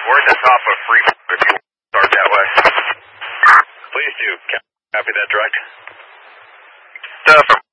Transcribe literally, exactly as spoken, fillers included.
We're at the top of Freeport if you want to start that way. Please do. Copy that direct. Uh, from